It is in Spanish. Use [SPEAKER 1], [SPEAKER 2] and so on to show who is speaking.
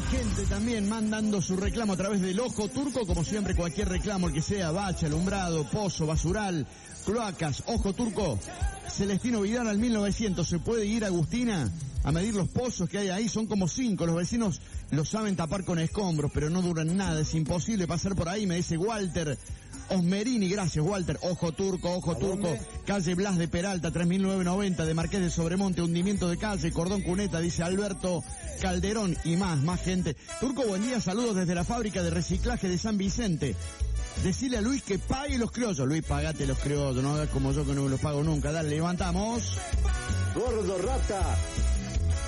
[SPEAKER 1] gente también mandando su reclamo a través del Ojo Turco, como siempre cualquier reclamo, el que sea, bache, alumbrado, pozo, basural, cloacas, Ojo Turco. Celestino Vidal al 1900, ¿se puede ir, Agustina, a medir los pozos que hay ahí? Son como 5, los vecinos los saben tapar con escombros, pero no duran nada, es imposible pasar por ahí, me dice Walter Osmerini. Gracias, Walter. Ojo Turco, calle Blas de Peralta, 3990, de Marqués de Sobremonte, hundimiento de calle, cordón cuneta, dice Alberto Calderón, y más gente. Turco, buen día, saludos desde la fábrica de reciclaje de San Vicente. Decile a Luis que pague los criollos. Luis, pagate los criollos, no hagas como yo que no los pago nunca. Dale, levantamos.
[SPEAKER 2] Gordo rata,